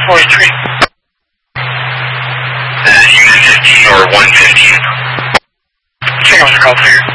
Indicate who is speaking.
Speaker 1: 43.
Speaker 2: Is this unit 15 or 115?
Speaker 1: Signals are called clear.